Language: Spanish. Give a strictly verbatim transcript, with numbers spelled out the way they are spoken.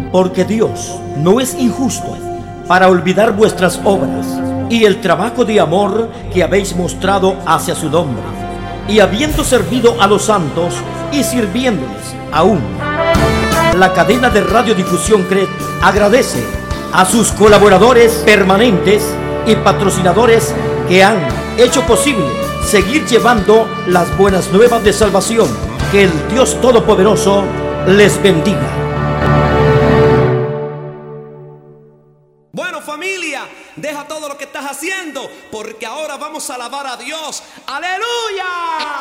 Porque Dios no es injusto para olvidar vuestras obras y el trabajo de amor que habéis mostrado hacia su nombre, y habiendo servido a los santos y sirviéndoles aún. La cadena de radiodifusión C R E D agradece a sus colaboradores permanentes y patrocinadores que han hecho posible seguir llevando las buenas nuevas de salvación. Que el Dios Todopoderoso les bendiga. Bueno, familia, deja todo lo que estás haciendo, porque ahora vamos a alabar a Dios. ¡Aleluya!